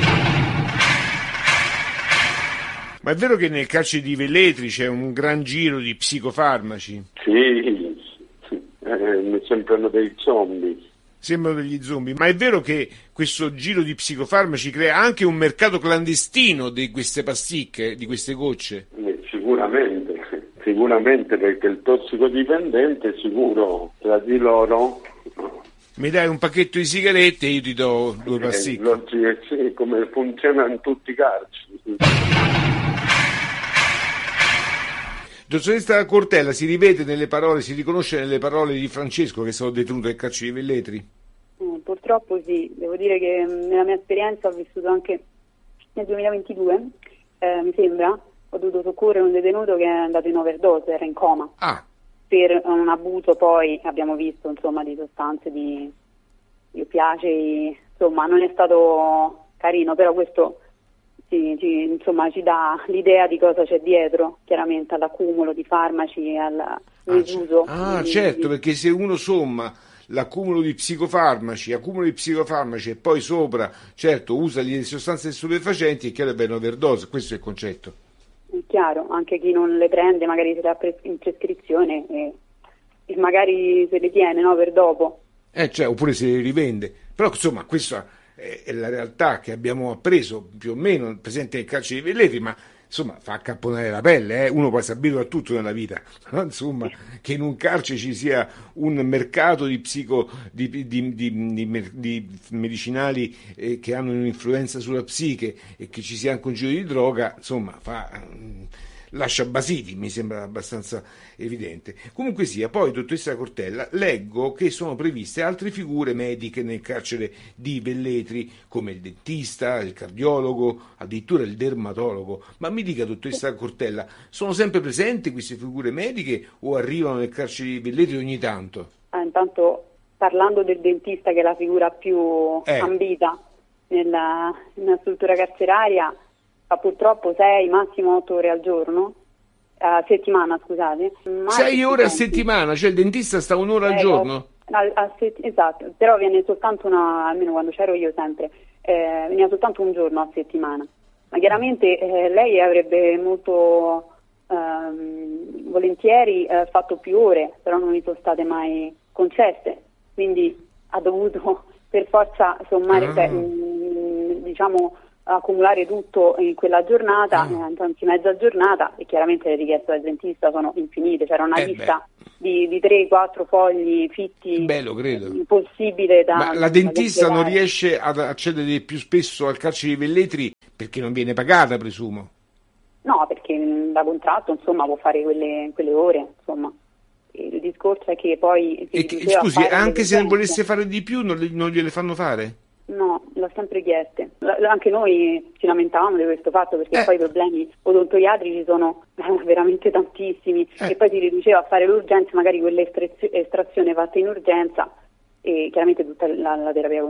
Ma è vero che nel carcere di Velletri c'è un gran giro di psicofarmaci? Sì, mi sembrano dei zombie. Sembrano degli zombie, ma è vero che questo giro di psicofarmaci crea anche un mercato clandestino di queste pasticche, di queste gocce? Sicuramente, perché il tossicodipendente sicuro tra di loro... Mi dai un pacchetto di sigarette e io ti do 2 pasticche. Sì, come funziona in tutti i carceri. Dottoressa Cortella, si rivede nelle parole, si riconosce nelle parole di Francesco, che è stato detenuto nel carcere di Velletri? Purtroppo sì, devo dire che nella mia esperienza ho vissuto anche nel 2022, mi sembra, ho dovuto soccorrere un detenuto che è andato in overdose, era in coma. Per un abuso, poi abbiamo visto, insomma, di sostanze, di oppiacei, insomma non è stato carino, però questo ci dà l'idea di cosa c'è dietro, chiaramente, all'accumulo di farmaci, all'uso. Certo, perché se uno somma l'accumulo di psicofarmaci e poi sopra, certo, usa le sostanze stupefacenti, è chiaro che è un'overdose, questo è il concetto. È chiaro, anche chi non le prende magari se le ha in prescrizione e magari se le tiene, no, per dopo. Oppure se le rivende. Però insomma questa è la realtà che abbiamo appreso più o meno presente nel carcere di Velletri, ma insomma fa accapponare la pelle, uno poi si abitua a tutto nella vita, no? Insomma, che in un carcere ci sia un mercato di medicinali che hanno un'influenza sulla psiche, e che ci sia anche un giro di droga, insomma lascia basiti, mi sembra abbastanza evidente. Comunque sia, poi, dottoressa Cortella, leggo che sono previste altre figure mediche nel carcere di Velletri, come il dentista, il cardiologo, addirittura il dermatologo. Ma mi dica, dottoressa Cortella, sono sempre presenti queste figure mediche o arrivano nel carcere di Velletri ogni tanto? Intanto, parlando del dentista, che è la figura più ambita, nella struttura carceraria fa purtroppo 6, massimo 8 ore al giorno, a settimana, scusate. 6 ore a settimana, cioè il dentista sta un'ora al giorno? Esatto, però viene soltanto almeno quando c'ero io sempre, veniva soltanto un giorno a settimana. Ma chiaramente lei avrebbe molto volentieri fatto più ore, però non gli sono state mai concesse, quindi ha dovuto per forza sommare, diciamo accumulare tutto in quella giornata, anzi mezza giornata, e chiaramente le richieste del dentista sono infinite, c'era una lista di 3-4 fogli fitti. Bello, credo. Impossibile da... Ma la dentista non riesce ad accedere più spesso al carcere di Velletri perché non viene pagata, presumo? No, perché da contratto, insomma, può fare quelle ore, insomma. Il discorso è che poi... scusi, anche se ne volesse fare di più non gliele fanno fare? No, l'ho sempre chieste. Anche noi ci lamentavamo di questo fatto, perché poi i problemi odontoiatrici sono veramente tantissimi, e poi si riduceva a fare l'urgenza, magari quell'estrazione fatta in urgenza, e chiaramente tutta la terapia,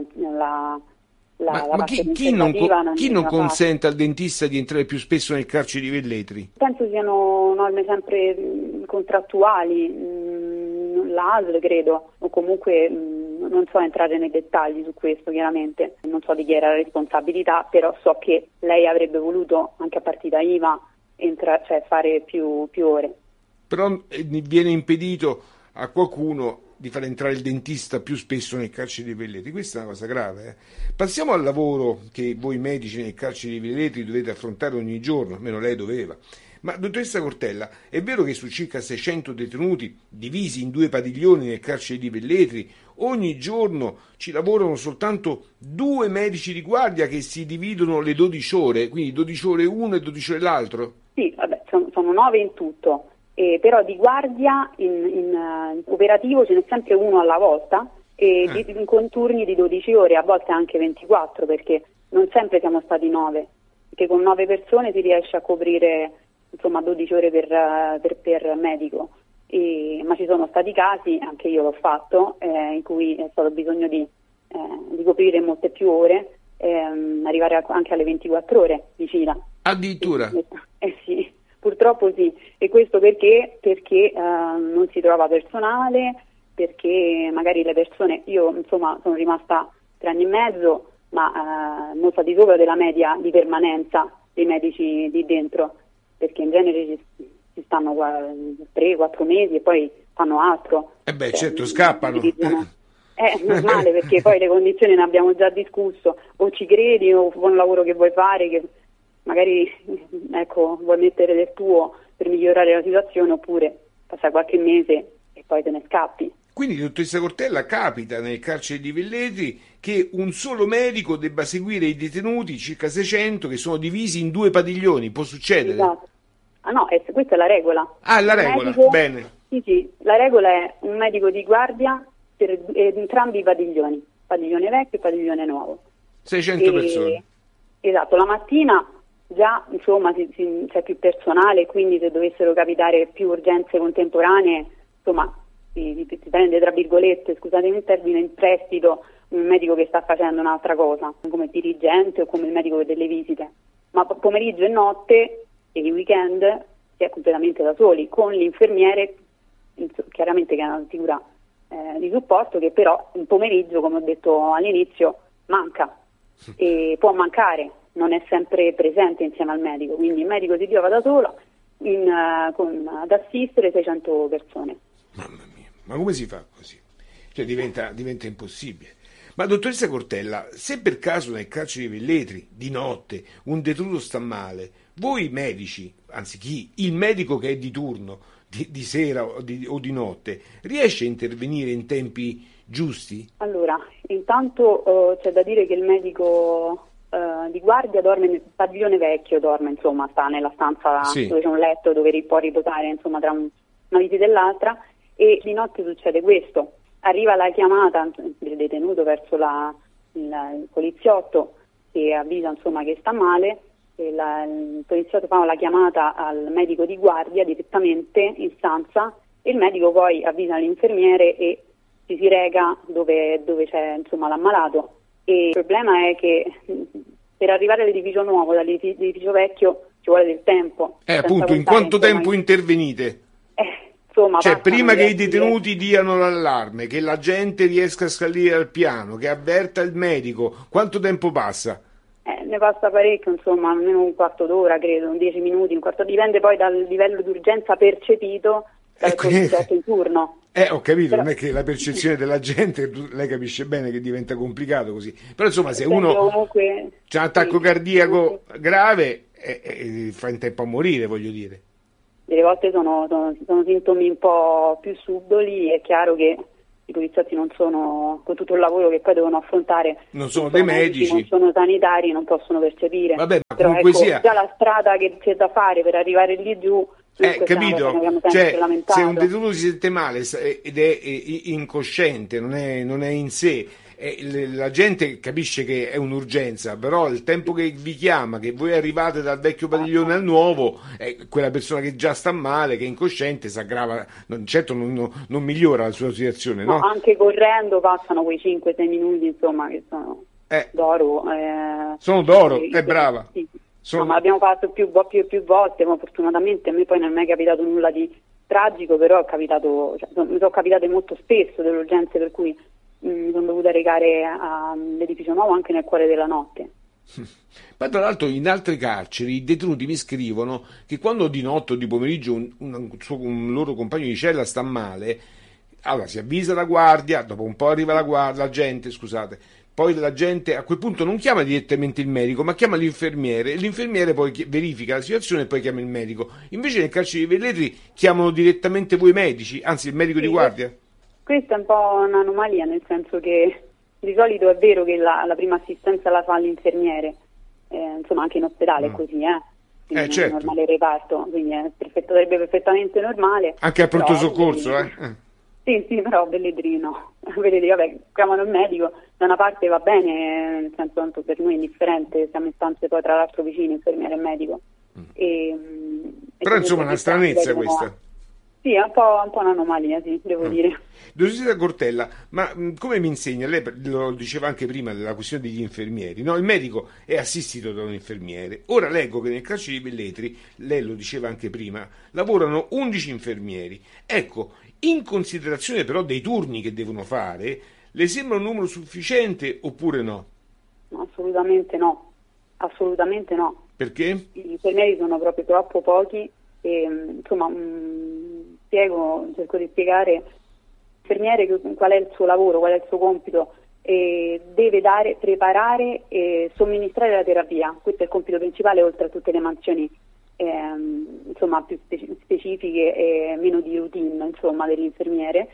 ma chi non consente al dentista di entrare più spesso nel carcere di Velletri? Penso siano norme sempre contrattuali, l'ASL credo, o comunque non so entrare nei dettagli su questo, chiaramente non so di chi era la responsabilità, però so che lei avrebbe voluto anche a partita IVA fare più ore. Però viene impedito a qualcuno di far entrare il dentista più spesso nel carcere di Velletri. Questa è una cosa grave. Passiamo al lavoro che voi medici nel carcere di Velletri dovete affrontare ogni giorno, almeno lei doveva. Ma dottoressa Cortella, è vero che su circa 600 detenuti divisi in 2 padiglioni nel carcere di Velletri ogni giorno ci lavorano soltanto 2 medici di guardia che si dividono le 12 ore, quindi 12 ore uno e 12 ore l'altro? Sì, vabbè, sono 9 in tutto. Però di guardia in operativo ce n'è sempre uno alla volta, e con turni di 12 ore, a volte anche 24, perché non sempre siamo stati 9, perché con 9 persone si riesce a coprire insomma 12 ore per medico, ma ci sono stati casi, anche io l'ho fatto, in cui è stato bisogno di coprire molte più ore, arrivare anche alle 24 ore di fila. Addirittura? Sì. Purtroppo sì, e questo perché non si trova personale, perché magari le persone, io insomma sono rimasta 3 anni e mezzo, ma non sta di sopra della media di permanenza dei medici di dentro, perché in genere ci stanno 3-4 mesi e poi fanno altro. Certo, scappano. È normale, perché poi le condizioni ne abbiamo già discusso, o ci credi o con un lavoro che vuoi fare, che magari vuoi mettere del tuo per migliorare la situazione, oppure passa qualche mese e poi te ne scappi. Quindi, dottoressa Cortella, capita nel carcere di Velletri che un solo medico debba seguire i detenuti, circa 600, che sono divisi in 2 padiglioni, può succedere? Esatto. No, questa è la regola. La regola, bene. Sì, la regola è un medico di guardia per entrambi i padiglioni, padiglione vecchio e padiglione nuovo. 600 persone. Esatto, la mattina già insomma c'è più personale, quindi se dovessero capitare più urgenze contemporanee, insomma si prende, tra virgolette, scusatemi il termine, in prestito un medico che sta facendo un'altra cosa, come dirigente o come il medico delle visite. Ma pomeriggio e notte e i weekend si è completamente da soli, con l'infermiere, chiaramente che è una figura di supporto, che però il pomeriggio, come ho detto all'inizio, manca e può mancare, non è sempre presente insieme al medico, quindi il medico si trova da solo ad assistere 600 persone. Mamma mia, ma come si fa così? Cioè diventa impossibile. Ma dottoressa Cortella, se per caso nel carcere di Velletri di notte un detenuto sta male, voi medici, anzi il medico che è di turno, di sera o di notte, riesce a intervenire in tempi giusti? Allora, intanto c'è da dire che il medico di guardia dorme nel padiglione vecchio, sta nella stanza dove c'è un letto dove può riposare insomma tra una visita e l'altra, e di notte succede questo: arriva la chiamata del detenuto verso il poliziotto che avvisa insomma che sta male, e il poliziotto fa la chiamata al medico di guardia direttamente in stanza, e il medico poi avvisa l'infermiere e si reca dove c'è insomma l'ammalato, E il problema è che per arrivare all'edificio nuovo dall'edificio vecchio ci vuole del tempo. Appunto, in quanto tempo intervenite? Insomma, cioè, prima che i detenuti diano l'allarme, che la gente riesca a salire al piano, che avverta il medico, quanto tempo passa? Ne passa parecchio, insomma, almeno un quarto d'ora, credo, 10 minuti, un quarto, dipende poi dal livello di urgenza percepito dal poliziotto in turno. Ho capito, però non è che la percezione della gente, lei capisce bene che diventa complicato così, però insomma se uno comunque, c'ha un attacco cardiaco grave fa in tempo a morire, voglio dire. Delle volte sono sintomi un po' più subdoli, è chiaro che i poliziotti non sono, con tutto il lavoro che poi devono affrontare, non sono dei medici, non sono sanitari, non possono percepire. Vabbè, ma però comunque ecco, sia già la strada che c'è da fare per arrivare lì giù, capito? Cioè, se un detenuto si sente male ed è incosciente, non è in sé, la gente capisce che è un'urgenza, però il tempo che vi chiama, che voi arrivate dal vecchio padiglione al nuovo, quella persona che già sta male, che è incosciente, si aggrava, certo non migliora la sua situazione, no? Anche correndo passano quei 5-6 minuti, insomma, che sono d'oro. Sono d'oro, è brava. Sì. No, ma l'abbiamo fatto più volte, ma fortunatamente a me poi non è mai capitato nulla di tragico, però mi sono capitate molto spesso delle urgenze per cui mi sono dovuta recare all'edificio nuovo anche nel cuore della notte. Ma tra l'altro in altre carceri i detenuti mi scrivono che quando di notte o di pomeriggio un loro compagno di cella sta male, allora si avvisa la guardia, dopo un po' arriva la gente, poi la gente a quel punto non chiama direttamente il medico, ma chiama l'infermiere, e l'infermiere poi verifica la situazione e poi chiama il medico. Invece nel carcere di Velletri chiamano direttamente voi medici, anzi il medico di guardia. Questa è un po' un'anomalia, nel senso che di solito è vero che la prima assistenza la fa l'infermiere, insomma anche in ospedale è così, quindi certo. È normale reparto, quindi sarebbe perfettamente normale. Anche al pronto soccorso, Sì, però Velletri no. Vedete, vabbè, chiamano il medico, da una parte va bene, nel senso tanto per noi è indifferente, siamo in stanze poi tra l'altro vicini, infermiere e medico. Però insomma è una stranezza questa. Sì, è un po' un'anomalia, sì, devo dire. Dottoressa Cortella, ma come mi insegna, lei lo diceva anche prima della questione degli infermieri, no? Il medico è assistito da un infermiere. Ora leggo che nel carcere di Velletri, lei lo diceva anche prima, lavorano 11 infermieri. Ecco, in considerazione però dei turni che devono fare, le sembra un numero sufficiente oppure no? Assolutamente no. Perché? Gli infermieri sono proprio troppo pochi e insomma cerco di spiegare l'infermiere qual è il suo lavoro, qual è il suo compito, deve preparare e somministrare la terapia. Questo è il compito principale, oltre a tutte le mansioni insomma più specifiche e meno di routine, insomma, dell'infermiere.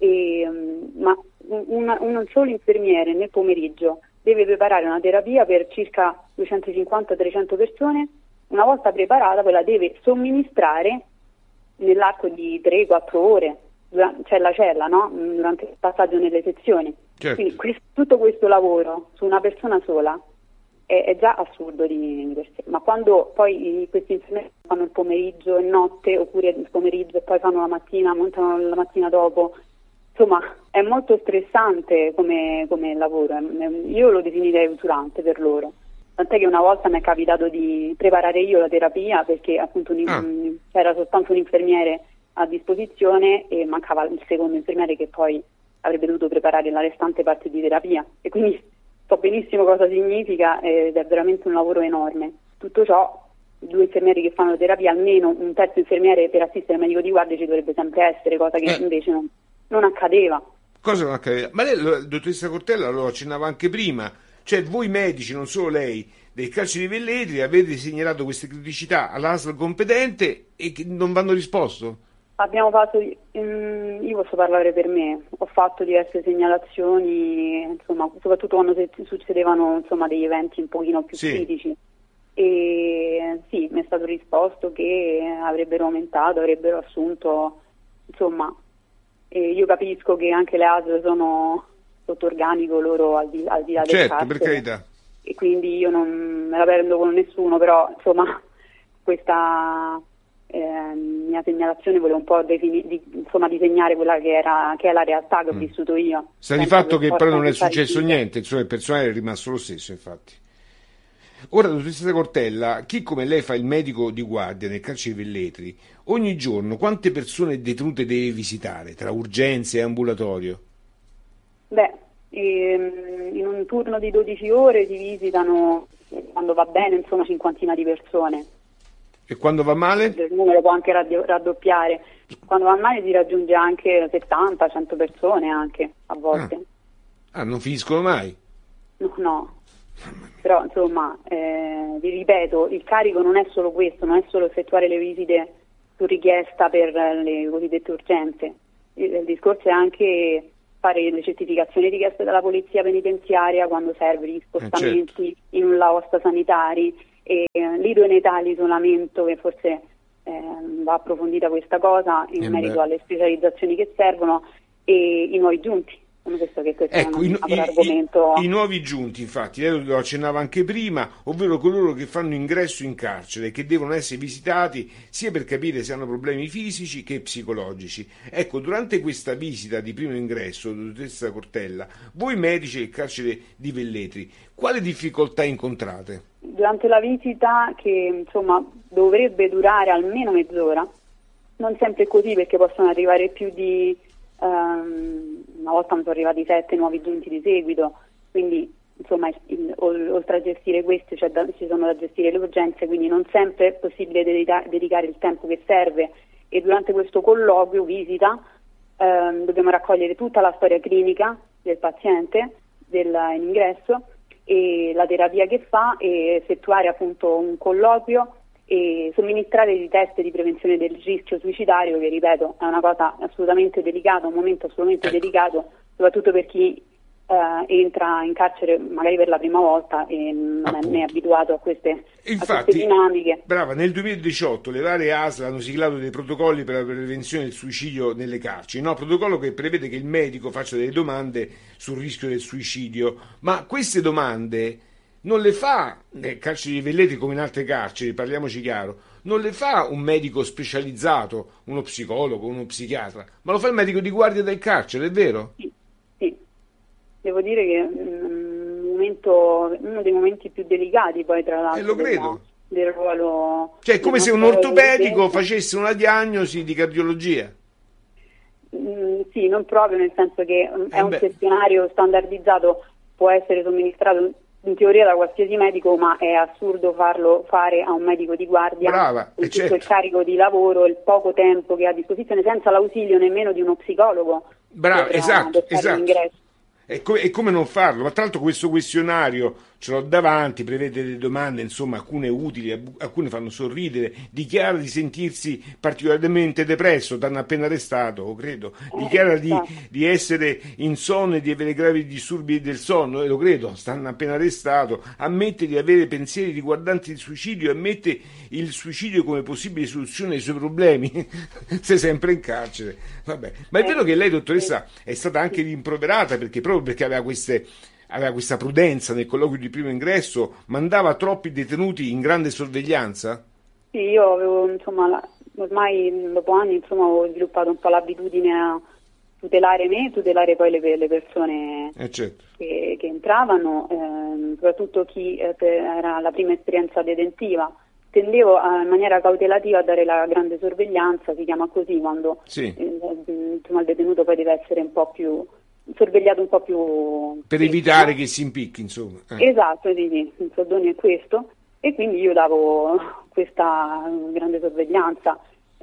Ma un solo infermiere nel pomeriggio deve preparare una terapia per circa 250-300 persone. Una volta preparata poi la deve somministrare nell'arco di 3-4 ore, c'è la cella, no? Durante il passaggio nelle sezioni. Certo. Quindi tutto questo lavoro su una persona sola è già assurdo di per sé. Ma quando poi questi infermieri fanno il pomeriggio e notte, oppure il pomeriggio e poi fanno la mattina, montano la mattina dopo, insomma è molto stressante come lavoro. Io lo definirei usurante per loro. Tant'è che una volta mi è capitato di preparare io la terapia perché appunto c'era soltanto un infermiere a disposizione e mancava il secondo infermiere che poi avrebbe dovuto preparare la restante parte di terapia, e quindi so benissimo cosa significa ed è veramente un lavoro enorme. Tutto ciò, 2 infermieri che fanno terapia, almeno un terzo infermiere per assistere il medico di guardia ci dovrebbe sempre essere, cosa che invece non accadeva. Cosa non accadeva? Ma lei, dottoressa Cortella, lo accennava anche prima. Cioè voi medici, non solo lei, del carcere di Velletri avete segnalato queste criticità all'ASL competente e che non vanno risposto? Abbiamo fatto, io posso parlare per me, ho fatto diverse segnalazioni, insomma, soprattutto quando succedevano insomma degli eventi un pochino più critici. E sì, mi è stato risposto che avrebbero aumentato, avrebbero assunto, insomma, io capisco che anche le ASL sono sotto organico loro al di là del certo, carcere, per carità. E quindi io non me la prendo con nessuno, però insomma questa mia segnalazione volevo un po' disegnare quella che è la realtà che ho vissuto io. Sta di fatto che però non è successo niente, insomma il personale è rimasto lo stesso, infatti. Ora, dottoressa Cortella, chi come lei fa il medico di guardia nel carcere di Velletri, ogni giorno quante persone detenute deve visitare tra urgenze e ambulatorio? Beh, in un turno di 12 ore si visitano, quando va bene, insomma, 50 di persone. E quando va male? Il numero può anche raddoppiare. Quando va male si raggiunge anche 70, 100 persone anche, a volte. Non finiscono mai? No. Però, insomma, vi ripeto, il carico non è solo questo, non è solo effettuare le visite su richiesta per le cosiddette urgenze. Il discorso è anche fare le certificazioni richieste dalla polizia penitenziaria quando serve, gli spostamenti in un host sanitari, e l'idoneità all'isolamento, che forse va approfondita questa cosa in merito alle specializzazioni che servono, e i nuovi giunti. Questo è un argomento. I nuovi giunti, infatti, lei lo accennava anche prima, ovvero coloro che fanno ingresso in carcere, che devono essere visitati sia per capire se hanno problemi fisici che psicologici. Ecco, durante questa visita di primo ingresso, dottoressa Cortella, voi medici del carcere di Velletri, quali difficoltà incontrate? Durante la visita, che insomma dovrebbe durare almeno mezz'ora, non sempre è così, perché possono arrivare più di una volta mi sono arrivati 7 nuovi giunti di seguito, quindi insomma oltre a gestire questi ci sono da gestire le urgenze, quindi non sempre è possibile dedicare il tempo che serve, e durante questo colloquio visita dobbiamo raccogliere tutta la storia clinica del paziente in ingresso e la terapia che fa, e effettuare appunto un colloquio e somministrare dei test di prevenzione del rischio suicidario, che ripeto è una cosa assolutamente delicata, un momento assolutamente delicato, soprattutto per chi entra in carcere magari per la prima volta e non è abituato a queste dinamiche. Brava, nel 2018 le varie ASL hanno siglato dei protocolli per la prevenzione del suicidio nelle carceri, protocollo che prevede che il medico faccia delle domande sul rischio del suicidio, ma queste domande non le fa nel carcere di Velletri come in altre carceri, parliamoci chiaro, non le fa un medico specializzato, uno psicologo, uno psichiatra, ma lo fa il medico di guardia del carcere, è vero? Sì. Devo dire che uno dei momenti più delicati, poi tra l'altro, lo credo. Del ruolo... Cioè, è come se un ortopedico facesse una diagnosi di cardiologia. Sì, non proprio, nel senso che è un questionario standardizzato, può essere somministrato in teoria da qualsiasi medico, ma è assurdo farlo fare a un medico di guardia. Brava, con tutto il carico di lavoro, il poco tempo che ha a disposizione, senza l'ausilio nemmeno di uno psicologo. Brava, esatto. L'ingresso. E come non farlo? Ma tra l'altro questo questionario ce l'ho davanti, prevede delle domande, insomma, alcune utili, alcune fanno sorridere. Dichiara di sentirsi particolarmente depresso, t'hanno appena arrestato, credo. Dichiara di essere insonne, di avere gravi disturbi del sonno, lo credo, stanno appena arrestato. Ammette di avere pensieri riguardanti il suicidio, ammette il suicidio come possibile soluzione ai suoi problemi. Sei sempre in carcere. Vabbè. Ma è vero che lei, dottoressa, è stata anche rimproverata proprio perché aveva questa prudenza nel colloquio di primo ingresso, mandava troppi detenuti in grande sorveglianza? Sì, io avevo, ormai dopo anni, avevo sviluppato un po' l'abitudine a tutelare me, tutelare poi le persone che entravano, soprattutto chi era la prima esperienza detentiva. Tendevo in maniera cautelativa a dare la grande sorveglianza, si chiama così, quando il detenuto poi deve essere un po' più sorvegliato, un po' più per evitare che si impicchi, insomma. Esatto, sì, il soldoni è questo, e quindi io davo questa grande sorveglianza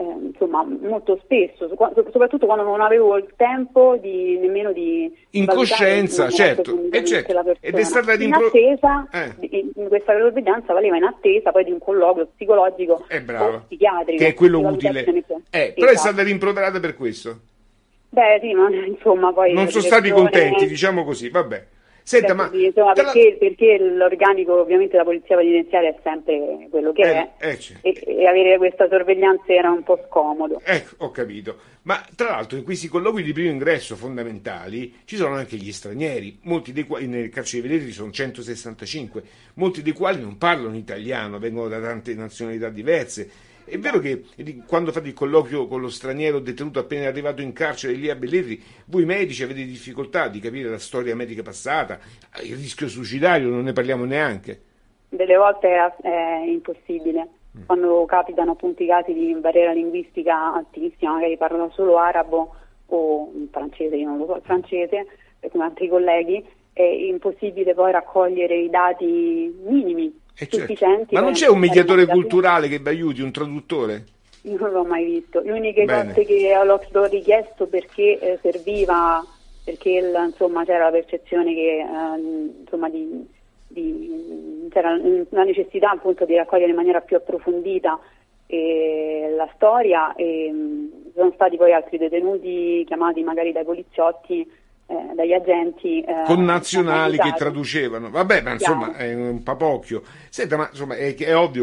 molto spesso, soprattutto quando non avevo il tempo nemmeno di in coscienza, certo. Ed è stata in attesa questa sorveglianza valeva in attesa poi di un colloquio psicologico o psichiatrico, che è quello utile, però è stata rimproverata per questo. Beh sì, ma insomma poi non sono stati contenti, diciamo così, vabbè. Senta, ma perché l'organico ovviamente della polizia penitenziaria è sempre quello che è, e avere questa sorveglianza era un po' scomodo. Ho capito. Ma tra l'altro in questi colloqui di primo ingresso fondamentali ci sono anche gli stranieri, molti dei quali nel carcere di Velletri sono 165, molti dei quali non parlano italiano, vengono da tante nazionalità diverse. È vero che quando fate il colloquio con lo straniero detenuto appena arrivato in carcere lì a Belletri, voi medici avete difficoltà di capire la storia medica passata, il rischio suicidario non ne parliamo neanche. Delle volte è impossibile. Quando capitano appunto i casi di barriera linguistica altissima, magari parlano solo arabo o francese, io non lo so, il francese, come altri colleghi, è impossibile poi raccogliere i dati minimi sufficienti. Certo. Ma non c'è un mediatore culturale che vi aiuti, un traduttore? Non l'ho mai visto. Le uniche cose che l'ho richiesto perché serviva, perché insomma c'era la percezione che insomma c'era la necessità appunto di raccogliere in maniera più approfondita la storia, e sono stati poi altri detenuti chiamati magari dai poliziotti, dagli agenti connazionali che traducevano. Vabbè, ma insomma è un papocchio. Senta, ma insomma è ovvio